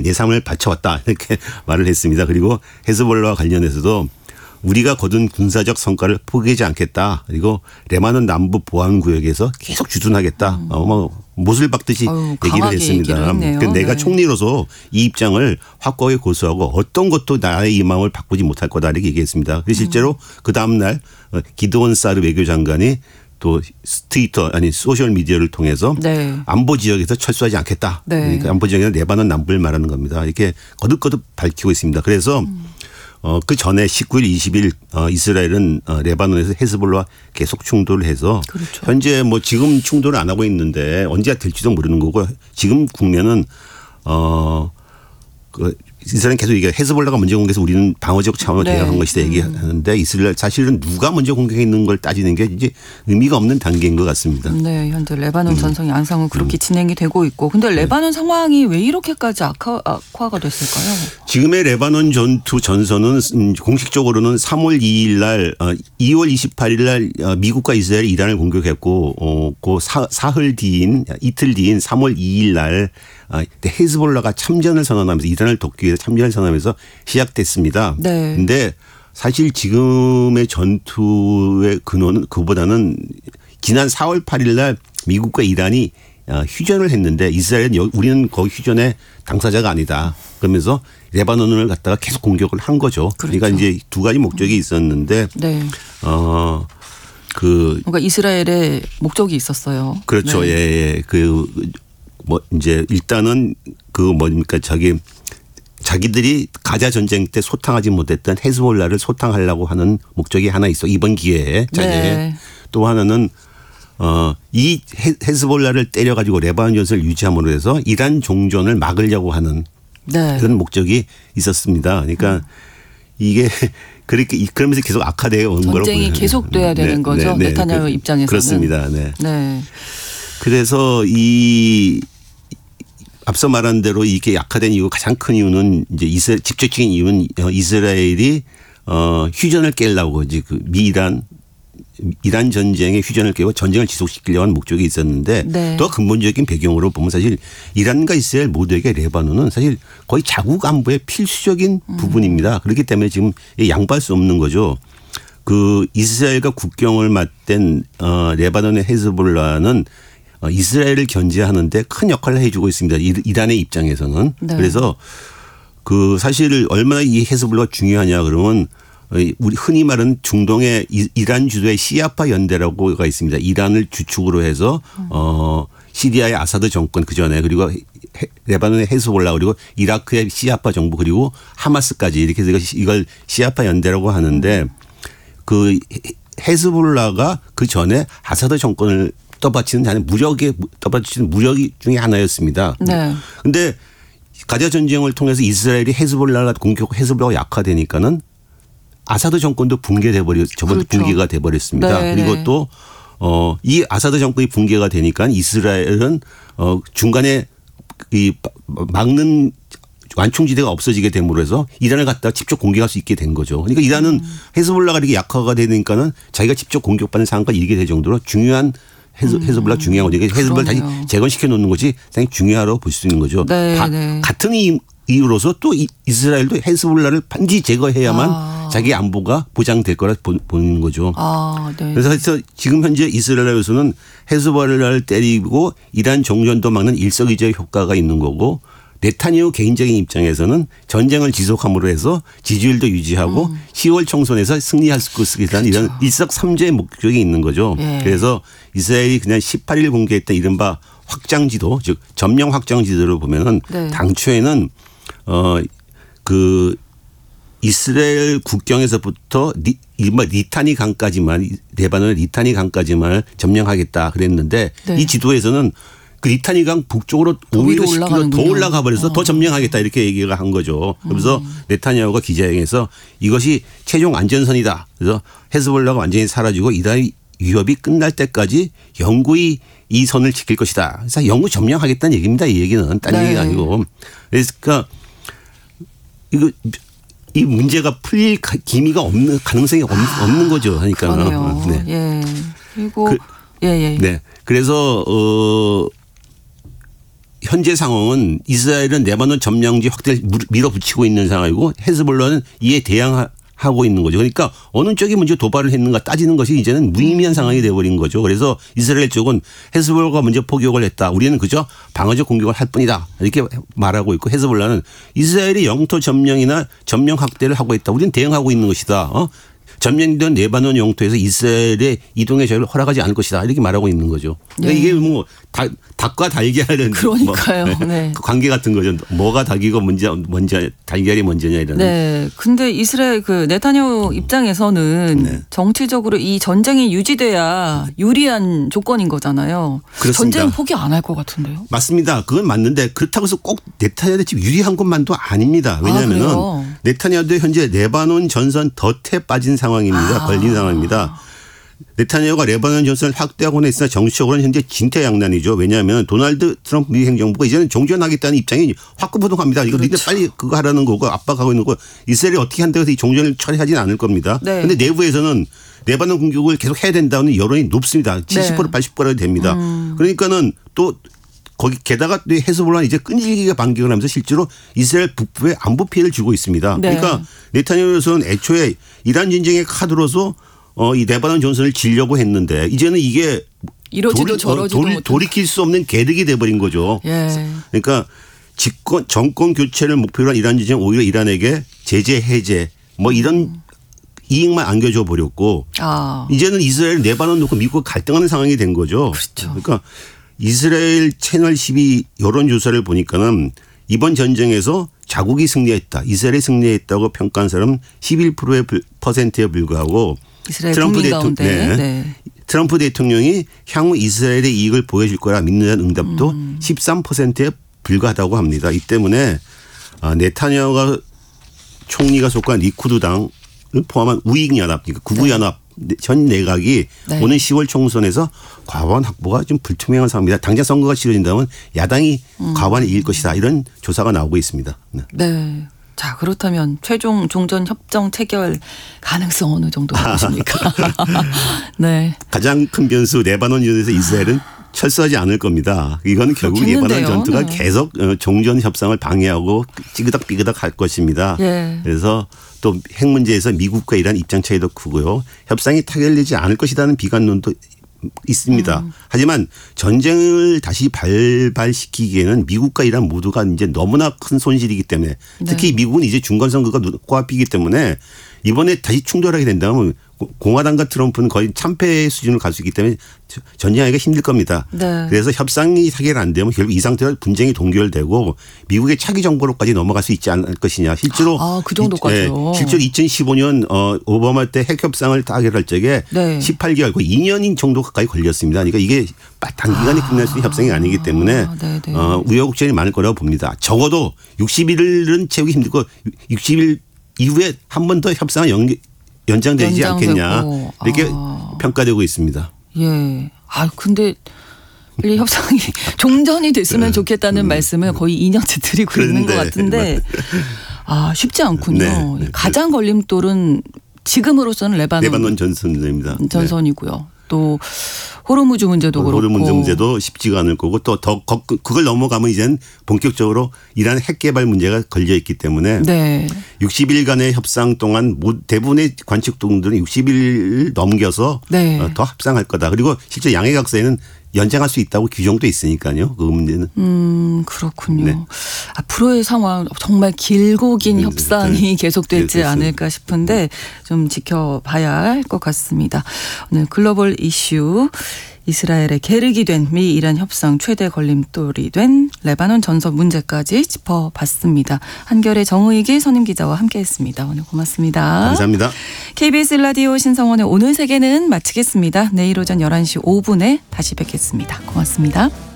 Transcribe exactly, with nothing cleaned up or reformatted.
내 삶을 바쳐왔다 이렇게 말을 했습니다. 그리고 헤즈볼라와 관련해서도 우리가 거둔 군사적 성과를 포기하지 않겠다. 그리고 레바논 남부 보안구역에서 계속 주둔하겠다. 음. 어, 뭐 못을 박듯이 어휴, 얘기를 했습니다. 그러니까 내가 네. 총리로서 이 입장을 확고하게 고수하고 어떤 것도 나의 이 마음을 바꾸지 못할 거다 이렇게 얘기했습니다. 그래서 실제로 음. 그 다음 날 기드온 사르 외교장관이 또 트위터 아니 소셜 미디어를 통해서 네. 안보 지역에서 철수하지 않겠다. 네. 그러니까 안보 지역에는 레바논 남부를 말하는 겁니다. 이렇게 거듭거듭 밝히고 있습니다. 그래서 음. 어, 그 전에 십구 일, 이십 일 어, 이스라엘은 어, 레바논에서 헤즈볼라와 계속 충돌을 해서 그렇죠. 현재 뭐 지금 충돌을 안 하고 있는데 언제 될지도 모르는 거고 지금 국면은 어, 그 이스라엘은 계속 얘기해 헤즈볼라가 먼저 공격해서 우리는 방어적 차원으로 네. 대응한 것이다 얘기하는데 이스라엘 사실은 누가 먼저 공격했는 걸 따지는 게 이제 의미가 없는 단계인 것 같습니다. 네, 현재 레바논 음. 전선이 양상은 그렇게 음. 진행이 되고 있고, 근데 레바논 네. 상황이 왜 이렇게까지 악화, 악화가 됐을까요? 지금의 레바논 전투 전선은 공식적으로는 삼월 이일 날, 이월 이십팔일 날 미국과 이스라엘이 이란을 공격했고, 어, 그 사, 사흘 뒤인 이틀 뒤인 삼월 이일 날 헤즈볼라가 참전을 선언하면서 이란을 돕기 위해서 참전을 선언하면서 시작됐습니다. 그런데 네. 사실 지금의 전투의 근원은 그보다는 지난 사월 팔일 날 미국과 이란이 휴전을 했는데 이스라엘은 우리는 거기 휴전의 당사자가 아니다. 그러면서 레바논을 갖다가 계속 공격을 한 거죠. 그렇죠. 그러니까 이제 두 가지 목적이 있었는데 네. 어, 그 그러니까 이스라엘의 목적이 있었어요. 그렇죠. 네. 예, 예. 그 뭐 이제 일단은 그 뭡니까 자기 자기들이 가자 전쟁 때 소탕하지 못했던 헤즈볼라를 소탕하려고 하는 목적이 하나 있어. 이번 기회에 자기에 네. 또 하나는 어, 이 헤즈볼라를 때려가지고 레바논 전선을 유지함으로 해서 이란 종전을 막으려고 하는 네. 그런 목적이 있었습니다. 그러니까 음. 이게 그렇게 그러면서 계속 악화되어 온 거로 전쟁이 계속돼야 되는 네, 거죠. 네, 네. 네타냐후 그, 입장에서는. 그렇습니다. 네. 네. 그래서 이 앞서 말한 대로 이게 약화된 이유 가장 큰 이유는 이제 이스라엘 직접적인 이유는 이스라엘이 어, 휴전을 깨려고 이제 그 미이란 이란 전쟁의 휴전을 깨고 전쟁을 지속시키려고 하는 목적이 있었는데 네. 더 근본적인 배경으로 보면 사실 이란과 이스라엘 모두에게 레바논은 사실 거의 자국 안보의 필수적인 음. 부분입니다. 그렇기 때문에 지금 양보할 수 없는 거죠. 그 이스라엘과 국경을 맞댄 어, 레바논의 헤즈볼라는 어, 이스라엘을 견제하는데 큰 역할을 해주고 있습니다. 이란의 입장에서는. 네. 그래서 그 사실 얼마나 이 헤즈볼라가 중요하냐 그러면 우리 흔히 말하는 중동의 이란 주도의 시아파 연대라고가 있습니다. 이란을 주축으로 해서 어 시리아의 아사드 정권 그 전에 그리고 레바논의 헤즈볼라 그리고 이라크의 시아파 정부 그리고 하마스까지 이렇게 해서 이걸 시아파 연대라고 하는데 그 헤즈볼라가 그 전에 아사드 정권을 떠받치는 하는 무력의 떠받치는 무력 중에 하나였습니다. 그런데 네. 가자 전쟁을 통해서 이스라엘이 헤즈볼라가 공격 헤즈볼라가 약화되니까는 아사드 정권도 붕괴돼 버리 저번 그렇죠. 붕괴가 돼 버렸습니다. 네, 그리고 네. 또 어 이 아사드 정권이 붕괴가 되니까 이스라엘은 어 중간에 이 막는 완충지대가 없어지게 됨으로 해서 이란을 갖다가 직접 공격할 수 있게 된 거죠. 그러니까 이란은 음. 헤즈볼라가 이렇게 약화가 되니까는 자기가 직접 공격받는 상황까지 이르게 될 정도로 중요한 헤즈, 헤즈볼라 중요한 거죠. 헤즈볼라 다시 재건시켜 놓는 것이 상당히 중요하다고 볼 수 있는 거죠. 네, 바, 네. 같은 이유로서 또 이스라엘도 헤즈볼라를 반드시 제거해야만 아. 자기 안보가 보장될 거라 보는 거죠. 아, 네. 그래서 지금 현재 이스라엘에서는 헤즈볼라를 때리고 이란 종전도 막는 일석이조의 효과가 있는 거고 네타냐후 개인적인 입장에서는 전쟁을 지속함으로 해서 지지율도 유지하고 음. 시월 총선에서 승리할 수 있다는 그렇죠. 이런 일석삼조의 목적이 있는 거죠. 예. 그래서 이스라엘이 그냥 십팔 일 공개했던 이른바 확장지도 즉 점령 확장지도를 보면은 네. 당초에는 어 그 이스라엘 국경에서부터 리, 리타니 강까지만 레바논의 리타니 강까지만 점령하겠다 그랬는데 네. 이 지도에서는 그 리타니 강 북쪽으로 오히려 십 킬로미터 더 올라가 버려서 어. 더 점령하겠다 이렇게 얘기가 한 거죠. 그래서 음. 네타냐후가 기자회견에서 이것이 최종 안전선이다. 그래서 헤즈볼라가 완전히 사라지고 이란의 위협이 끝날 때까지 영구히 이 선을 지킬 것이다. 그래서 영구 점령하겠다는 얘기입니다. 이 얘기는 딴 네. 얘기가 아니고. 그러니까 이거 이 문제가 풀릴 기미가 없는 가능성이 없, 없는 거죠. 하니까. 그러네요. 네. 예. 그리고 그, 예, 예. 네. 그래서 어 현재 상황은 이스라엘은 레바논 점령지 확대를 밀어붙이고 있는 상황이고 헤즈볼라는 이에 대항하고 있는 거죠. 그러니까 어느 쪽이 먼저 도발을 했는가 따지는 것이 이제는 무의미한 상황이 되어버린 거죠. 그래서 이스라엘 쪽은 헤즈볼라가 먼저 포격을 했다. 우리는 그저 방어적 공격을 할 뿐이다. 이렇게 말하고 있고 헤즈볼라는 이스라엘이 영토 점령이나 점령 확대를 하고 있다. 우리는 대응하고 있는 것이다. 어? 점령된 레바논 영토에서 이스라엘의 이동의 자유를 허락하지 않을 것이다. 이렇게 말하고 있는 거죠. 그러니까 네. 이게 뭐 닭, 닭과 달걀은 그러니까요. 뭐 네. 그 관계 같은 거죠. 뭐가 닭이고 먼저 먼저 달걀이 먼저냐 이런. 네. 근데 이스라엘 그 네타냐후 입장에서는 네. 정치적으로 이 전쟁이 유지돼야 유리한 조건인 거잖아요. 그렇습니다. 전쟁 포기 안 할 것 같은데요. 맞습니다. 그건 맞는데 그렇다고 해서 꼭 네타냐후 집 유리한 것만도 아닙니다. 왜냐하면은 아, 네타냐후도 현재 레바논 전선 덫에 빠진 상황입니다. 아. 걸린 상황입니다. 네타냐후가 레바논 전선을 확대하고는 있으나 정치적으로는 현재 진퇴양난이죠. 왜냐하면 도널드 트럼프 미 행정부가 이제는 종전하겠다는 입장이 확고부동합니다. 이거 그렇죠. 니들 빨리 그거 하라는 거고 압박하고 있는 거고 이스라엘이 어떻게 한다고 해서 이 종전을 처리하지는 않을 겁니다. 그런데 네. 내부에서는 레바논 공격을 계속 해야 된다는 여론이 높습니다. 칠십 퍼센트 네. 팔십 퍼센트 됩니다. 음. 그러니까는 또 거기 게다가 헤즈볼라는 이제 끈질기게 반격을 하면서 실제로 이스라엘 북부에 안보 피해를 주고 있습니다. 네. 그러니까 네타냐후에서는 애초에 이란 전쟁의 카드로서 어, 이 레바논 전선을 지려고 했는데 이제는 이게 이러지도 돌이, 저러지도 돌이, 못한. 돌이킬 수 없는 계륵이 돼버린 거죠. 예. 그러니까 집권 정권 교체를 목표로 한 이란 전쟁 오히려 이란에게 제재 해제 뭐 이런 이익만 안겨줘 버렸고 아. 이제는 이스라엘 레바논 놓고 미국과 갈등하는 상황이 된 거죠. 그렇죠. 그러니까 이스라엘 채널 십이 여론조사를 보니까는 이번 전쟁에서 자국이 승리했다. 이스라엘이 승리했다고 평가한 사람은 십일 퍼센트에 불과하고 이스라엘 트럼프 국민 대통령, 가운데. 네. 네. 트럼프 대통령이 향후 이스라엘의 이익을 보여줄 거라 믿는다는 응답도 음. 십삼 퍼센트에 불과하다고 합니다. 이 때문에 네타냐후가 총리가 속한 리쿠드당을 포함한 우익연합, 그러니까 구구연합 전 내각이 네. 오는 시월 총선에서 과반 확보가 좀 불투명한 상황입니다. 당장 선거가 치러진다면 야당이 음. 과반을 이길 것이다. 이런 조사가 나오고 있습니다. 네. 네. 자, 그렇다면 최종 종전 협정 체결 가능성 어느 정도 보십니까? 네. 가장 큰 변수 레바논 전에서 이스라엘은 철수하지 않을 겁니다. 이건 결국 그렇겠는데요. 레바논 전투가 네. 계속 종전 협상을 방해하고 찌그덕삐그덕 할 것입니다. 예. 그래서 또 핵 문제에서 미국과 이란 입장 차이도 크고요. 협상이 타결되지 않을 것이라는 비관론도 있습니다. 음. 하지만 전쟁을 다시 발발시키기에는 미국과 이란 모두가 이제 너무나 큰 손실이기 때문에 특히 네. 미국은 이제 중간 선거가 코앞이기 때문에 이번에 다시 충돌하게 된다면 공화당과 트럼프는 거의 참패 수준으로 갈 수 있기 때문에 전쟁하기가 힘들 겁니다. 네. 그래서 협상이 타결 안 되면 결국 이 상태로 분쟁이 동결되고 미국의 차기 정부로까지 넘어갈 수 있지 않을 것이냐. 실제로 아, 그 정도까지요. 네, 실제로 이천십오 년 어, 오바마 때 핵 협상을 타결할 적에 네. 십팔 개월, 거의 이 년인 정도 가까이 걸렸습니다. 그러니까 이게 단기간에 아. 끝날 수 있는 협상이 아니기 때문에 네, 네. 어, 우여곡절이 많을 거라고 봅니다. 적어도 육십 일은 채우기 힘들고 육십 일 이후에 한 번 더 협상을 연, 연장되지 연장되고. 않겠냐 이렇게 아. 평가되고 있습니다. 예. 아, 근데 빨리 협상이 종전이 됐으면 좋겠다는 말씀을 거의 이 년째 드리고 있는 것 그런데 같은데 아, 쉽지 않군요. 네, 네. 가장 걸림돌은 지금으로서는 레바논, 레바논 전선입니다. 전선이고요. 또 호르무즈 문제도 그렇고. 호르무즈 문제도 쉽지가 않을 거고 또 더 그걸 넘어가면 이제는 본격적으로 이란 핵 개발 문제가 걸려 있기 때문에 네. 육십 일간의 협상 동안 대부분의 관측동들은 육십 일 넘겨서 네. 더 협상할 거다. 그리고 실제 양해각서에는 연장할 수 있다고 규정도 있으니까요. 그 문제는. 음, 그렇군요. 네. 앞으로의 상황 정말 길고 긴 네, 협상이 네. 계속되지 네, 않을까 싶은데 좀 지켜봐야 할 것 같습니다. 오늘 글로벌 이슈 이스라엘의 계륵이 된 미 이란 협상 최대 걸림돌이 된 레바논 전선 문제까지 짚어봤습니다. 한결의 정의기 선임 기자와 함께했습니다. 오늘 고맙습니다. 감사합니다. 케이비에스 라디오 신성원의 오늘 세계는 마치겠습니다. 내일 오전 열한 시 오 분에 다시 뵙겠습니다. 고맙습니다.